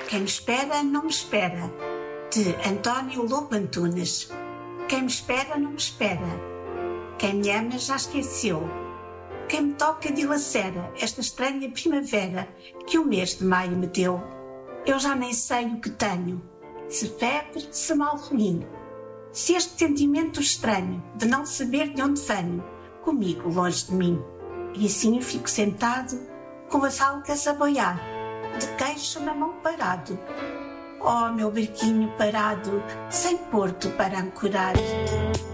Quem me espera, não me espera. De António Lobo Antunes. Quem me espera, não me espera. Quem me ama já esqueceu. Quem me toca dilacera esta estranha primavera que o mês de maio me deu. Eu já nem sei o que tenho, se febre, se mal ruim. Se este sentimento estranho de não saber de onde venho, comigo longe de mim. E assim fico sentado, com as algas a boiar, de queixo na mão parado. Oh, meu barquinho parado, sem porto para ancorar.